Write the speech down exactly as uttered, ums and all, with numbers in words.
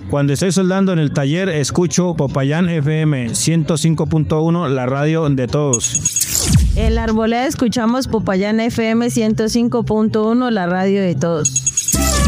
Cuando estoy soldando en el taller, escucho Popayán F M ciento cinco punto uno, la radio de todos. En la Arboleda escuchamos Popayán F M ciento cinco punto uno, la radio de todos.